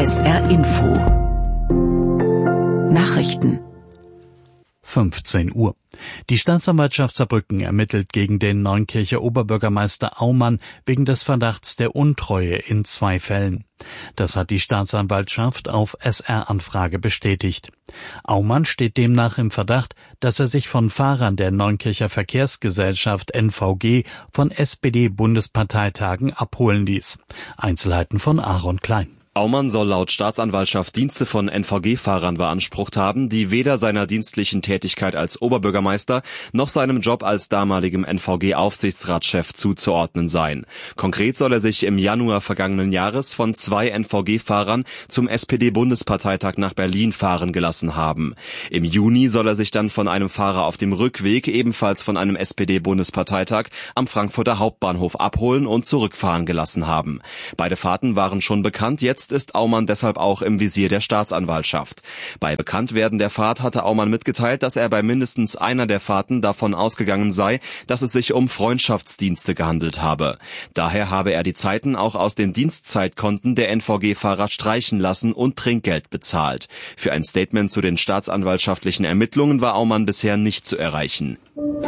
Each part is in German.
SR Info. Nachrichten. 15 Uhr. Die Staatsanwaltschaft Saarbrücken ermittelt gegen den Neunkircher Oberbürgermeister Aumann wegen des Verdachts der Untreue in 2 Fällen. Das hat die Staatsanwaltschaft auf SR-Anfrage bestätigt. Aumann steht demnach im Verdacht, dass er sich von Fahrern der Neunkircher Verkehrsgesellschaft NVG von SPD-Bundesparteitagen abholen ließ. Einzelheiten von Aaron Klein. Aumann soll laut Staatsanwaltschaft Dienste von NVG-Fahrern beansprucht haben, die weder seiner dienstlichen Tätigkeit als Oberbürgermeister noch seinem Job als damaligem NVG-Aufsichtsratschef zuzuordnen seien. Konkret soll er sich im Januar vergangenen Jahres von 2 NVG-Fahrern zum SPD-Bundesparteitag nach Berlin fahren gelassen haben. Im Juni soll er sich dann von einem Fahrer auf dem Rückweg ebenfalls von einem SPD-Bundesparteitag am Frankfurter Hauptbahnhof abholen und zurückfahren gelassen haben. Beide Fahrten waren schon bekannt, jetzt ist Aumann deshalb auch im Visier der Staatsanwaltschaft. Bei Bekanntwerden der Fahrt hatte Aumann mitgeteilt, dass er bei mindestens einer der Fahrten davon ausgegangen sei, dass es sich um Freundschaftsdienste gehandelt habe. Daher habe er die Zeiten auch aus den Dienstzeitkonten der NVG-Fahrer streichen lassen und Trinkgeld bezahlt. Für ein Statement zu den staatsanwaltschaftlichen Ermittlungen war Aumann bisher nicht zu erreichen.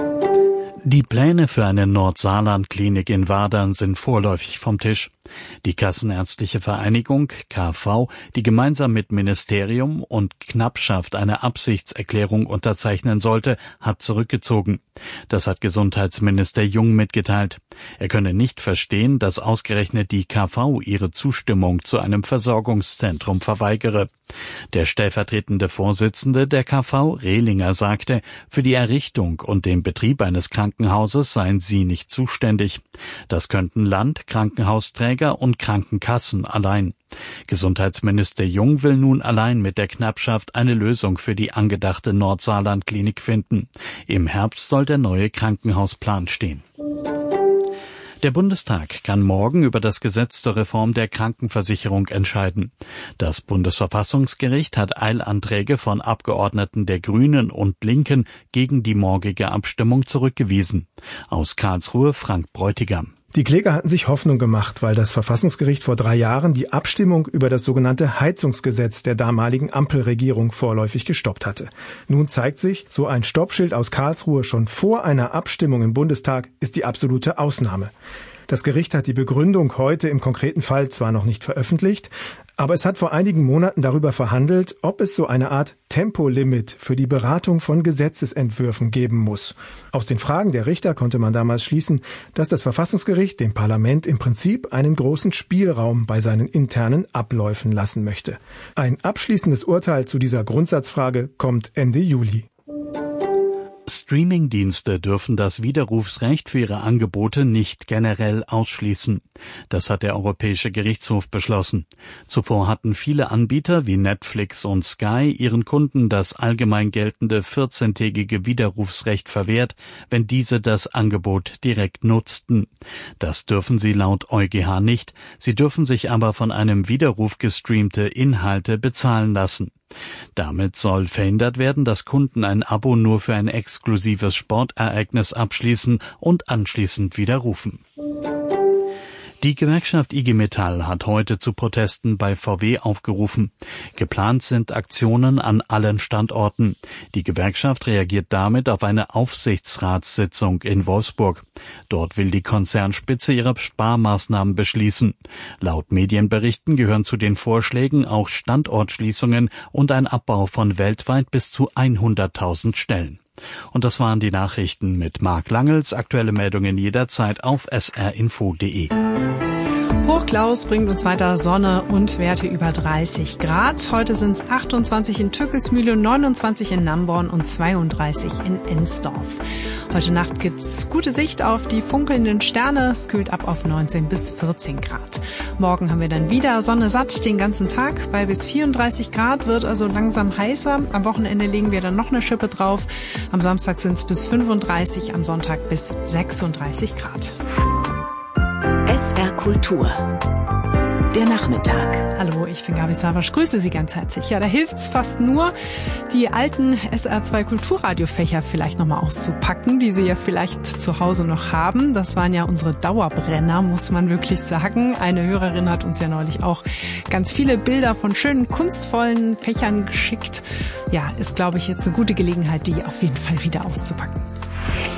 Die Pläne für eine Nordsaarland-Klinik in Wadern sind vorläufig vom Tisch. Die Kassenärztliche Vereinigung, KV, die gemeinsam mit Ministerium und Knappschaft eine Absichtserklärung unterzeichnen sollte, hat zurückgezogen. Das hat Gesundheitsminister Jung mitgeteilt. Er könne nicht verstehen, dass ausgerechnet die KV ihre Zustimmung zu einem Versorgungszentrum verweigere. Der stellvertretende Vorsitzende der KV, Rehlinger, sagte, für die Errichtung und den Betrieb eines Krankenhauses seien sie nicht zuständig. Das könnten Land, Krankenhausträger und Krankenkassen allein. Gesundheitsminister Jung will nun allein mit der Knappschaft eine Lösung für die angedachte Nordsaarland-Klinik finden. Im Herbst soll der neue Krankenhausplan stehen. Der Bundestag kann morgen über das Gesetz zur Reform der Krankenversicherung entscheiden. Das Bundesverfassungsgericht hat Eilanträge von Abgeordneten der Grünen und Linken gegen die morgige Abstimmung zurückgewiesen. Aus Karlsruhe Frank Bräutigam. Die Kläger hatten sich Hoffnung gemacht, weil das Verfassungsgericht vor 3 Jahren die Abstimmung über das sogenannte Heizungsgesetz der damaligen Ampelregierung vorläufig gestoppt hatte. Nun zeigt sich, so ein Stoppschild aus Karlsruhe schon vor einer Abstimmung im Bundestag ist die absolute Ausnahme. Das Gericht hat die Begründung heute im konkreten Fall zwar noch nicht veröffentlicht, aber es hat vor einigen Monaten darüber verhandelt, ob es so eine Art Tempolimit für die Beratung von Gesetzesentwürfen geben muss. Aus den Fragen der Richter konnte man damals schließen, dass das Verfassungsgericht dem Parlament im Prinzip einen großen Spielraum bei seinen internen Abläufen lassen möchte. Ein abschließendes Urteil zu dieser Grundsatzfrage kommt Ende Juli. Streaming-Dienste dürfen das Widerrufsrecht für ihre Angebote nicht generell ausschließen. Das hat der Europäische Gerichtshof beschlossen. Zuvor hatten viele Anbieter wie Netflix und Sky ihren Kunden das allgemein geltende 14-tägige Widerrufsrecht verwehrt, wenn diese das Angebot direkt nutzten. Das dürfen sie laut EuGH nicht. Sie dürfen sich aber von einem Widerruf gestreamte Inhalte bezahlen lassen. Damit soll verhindert werden, dass Kunden ein Abo nur für ein exklusives Sportereignis abschließen und anschließend widerrufen. Die Gewerkschaft IG Metall hat heute zu Protesten bei VW aufgerufen. Geplant sind Aktionen an allen Standorten. Die Gewerkschaft reagiert damit auf eine Aufsichtsratssitzung in Wolfsburg. Dort will die Konzernspitze ihre Sparmaßnahmen beschließen. Laut Medienberichten gehören zu den Vorschlägen auch Standortschließungen und ein Abbau von weltweit bis zu 100.000 Stellen. Und das waren die Nachrichten mit Marc Langels. Aktuelle Meldungen jederzeit auf srinfo.de. Hochklaus bringt uns weiter Sonne und Werte über 30 Grad. Heute sind es 28 in Türkismühle, 29 in Namborn und 32 in Ensdorf. Heute Nacht gibt's gute Sicht auf die funkelnden Sterne. Es kühlt ab auf 19 bis 14 Grad. Morgen haben wir dann wieder Sonne satt den ganzen Tag. Bei bis 34 Grad wird also langsam heißer. Am Wochenende legen wir dann noch eine Schippe drauf. Am Samstag sind es bis 35, am Sonntag bis 36 Grad. SR Kultur. Der Nachmittag. Hallo, ich bin Gabi Savasch, grüße Sie ganz herzlich. Ja, da hilft's fast nur, die alten SR2 Kulturradiofächer vielleicht nochmal auszupacken, die Sie ja vielleicht zu Hause noch haben. Das waren ja unsere Dauerbrenner, muss man wirklich sagen. Eine Hörerin hat uns ja neulich auch ganz viele Bilder von schönen, kunstvollen Fächern geschickt. Ja, ist, glaube ich, jetzt eine gute Gelegenheit, die auf jeden Fall wieder auszupacken.